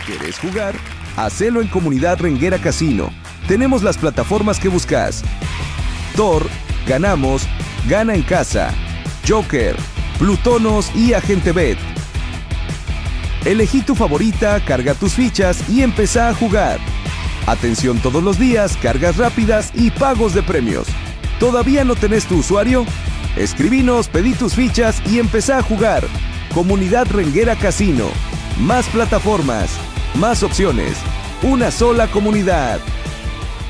¿Querés jugar? Hacelo en Comunidad Renguera Casino. Tenemos las plataformas que buscas: Tor, Ganamos, Gana en Casa, Joker, Plutonos y Agente Bet. Elegí tu favorita, carga tus fichas y empezá a jugar. Atención todos los días, cargas rápidas y pagos de premios. ¿Todavía no tenés tu usuario? Escribinos, pedí tus fichas y empezá a jugar. Comunidad Renguera Casino. Más plataformas, más opciones. Una sola comunidad.